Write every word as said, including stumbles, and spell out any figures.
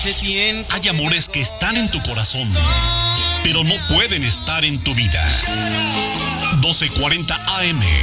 Hace tiempo. Hay amores que están en tu corazón, pero no pueden estar en tu vida. doce cuarenta A M